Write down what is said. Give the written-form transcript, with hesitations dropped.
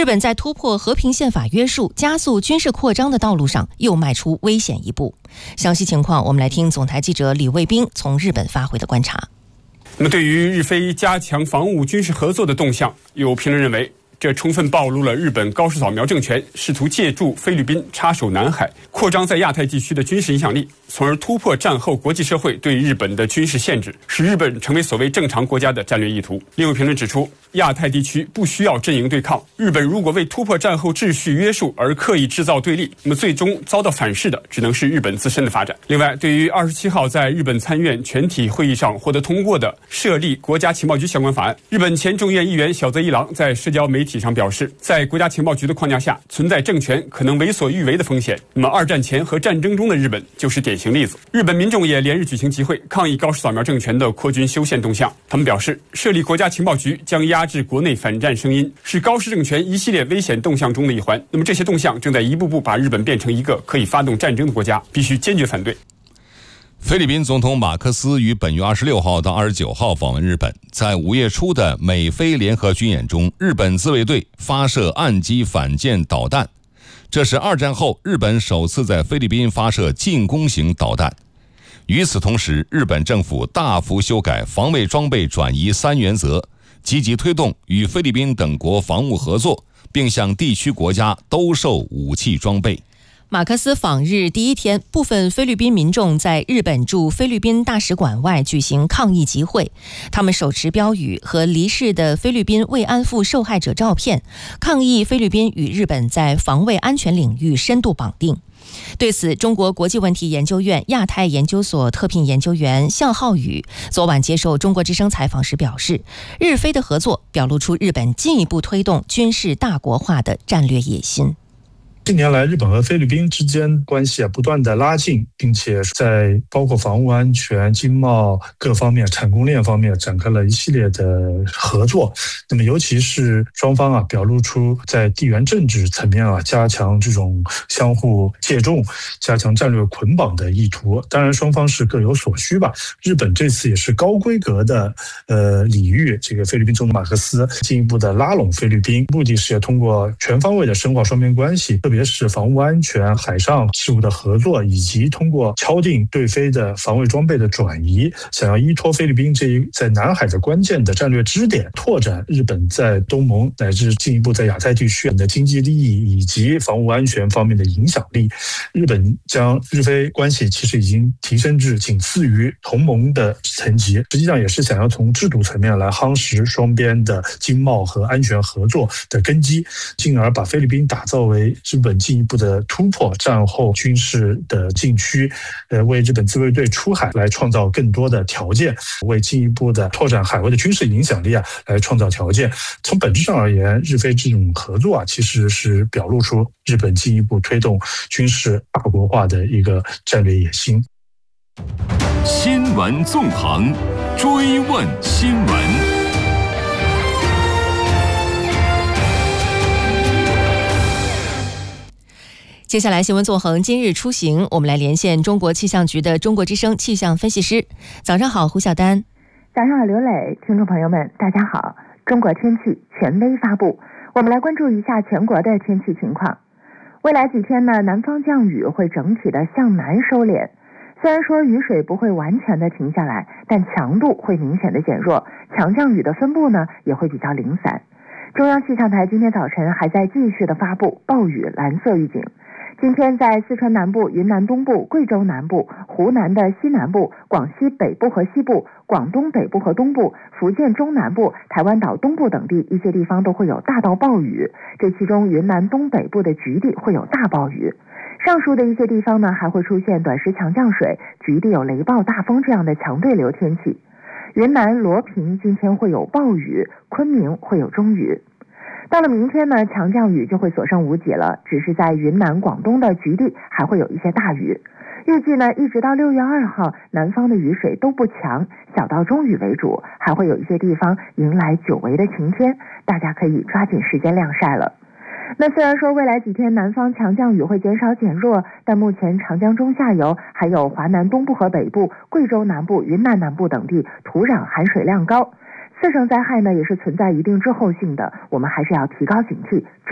日本在突破和平宪法约束、加速军事扩张的道路上又迈出危险一步。详细情况，我们来听总台记者李卫兵从日本发回的观察。 那么，对于日菲加强防务军事合作的动向，有评论认为，这充分暴露了日本高市早苗政权试图借助菲律宾插手南海，扩张在亚太地区的军事影响力，从而突破战后国际社会对日本的军事限制，使日本成为所谓正常国家的战略意图。另有评论指出，亚太地区不需要阵营对抗，日本如果为突破战后秩序约束而刻意制造对立，那么最终遭到反噬的只能是日本自身的发展。另外，对于27号在日本参院全体会议上获得通过的设立国家情报局相关法案，日本前众院议员小泽一郎在社交媒体上表示，在国家情报局的框架下，存在政权可能为所欲为的风险。那么二战前和战争中的日本就是典型例子。日本民众也连日举行集会，抗议高市早苗政权的扩军修宪动向。他们表示，设立国家情报局将压制国内反战声音，是高市政权一系列危险动向中的一环。那么这些动向正在一步步把日本变成一个可以发动战争的国家，必须坚决反对。 菲律宾总统马克思于本月26号到29号访问日本，在5月初的美菲联合军演中，日本自卫队发射岸基反舰导弹，这是二战后日本首次在菲律宾发射进攻型导弹。与此同时，日本政府大幅修改防卫装备转移3原则，积极推动与菲律宾等国防务合作，并向地区国家兜售武器装备。 马克思访日第一天，部分菲律宾民众在日本驻菲律宾大使馆外举行抗议集会，他们手持标语和离世的菲律宾慰安妇受害者照片，抗议菲律宾与日本在防卫安全领域深度绑定。对此，中国国际问题研究院亚太研究所特聘研究员向浩宇昨晚接受中国之声采访时表示，日菲的合作表露出日本进一步推动军事大国化的战略野心。 近年来，日本和菲律宾之间关系不断的拉近，并且在包括防务安全、经贸各方面、产供链方面展开了一系列的合作。那么，尤其是双方表露出在地缘政治层面加强这种相互借重、加强战略捆绑的意图。当然，双方是各有所需吧。日本这次也是高规格的礼遇这个菲律宾总统马克思，进一步的拉拢菲律宾，目的是要通过全方位的深化双边关系，特别是防务安全、海上事务的合作，以及通过敲定对菲的防卫装备的转移，想要依托菲律宾这一在南海的关键的战略支点，拓展日本在东盟乃至进一步在亚太地区的经济利益以及防务安全方面的影响力。日本将日菲关系其实已经提升至仅次于同盟的层级，实际上也是想要从制度层面来夯实双边的经贸和安全合作的根基，进而把菲律宾打造为日本进一步的突破战后军事的禁区，为日本自卫队出海来创造更多的条件，为进一步的拓展海外的军事影响力来创造条件。从本质上而言，日菲这种合作其实是表露出日本进一步推动军事大国化的一个战略野心。 新闻纵横，追问新闻。 接下来新闻纵横今日出行，我们来连线中国气象局的中国之声气象分析师。早上好，胡晓丹。 早上好，刘磊。听众朋友们大家好。中国天气权威发布，我们来关注一下全国的天气情况。未来几天呢，南方降雨会整体的向南收敛，虽然说雨水不会完全的停下来，但强度会明显的减弱，强降雨的分布呢也会比较零散。中央气象台今天早晨还在继续的发布暴雨蓝色预警。今天在四川南部、云南东部、贵州南部、湖南的西南部、广西北部和西部、广东北部和东部、福建中南部、台湾岛东部等地一些地方都会有大到暴雨，这其中云南东北部的局地会有大暴雨。上述的一些地方呢，还会出现短时强降水、局地有雷暴、大风这样的强对流天气。云南罗平今天会有暴雨，昆明会有中雨。到了明天呢，强降雨就会所剩无几了，只是在云南、广东的局地还会有一些大雨。预计呢，一直到6月2号，南方的雨水都不强，小到中雨为主，还会有一些地方迎来久违的晴天，大家可以抓紧时间晾晒了。那虽然说未来几天南方强降雨会减少减弱，但目前长江中下游还有华南东部和北部、贵州南部、云南南部等地土壤含水量高，次生灾害呢也是存在一定滞后性的，我们还是要提高警惕，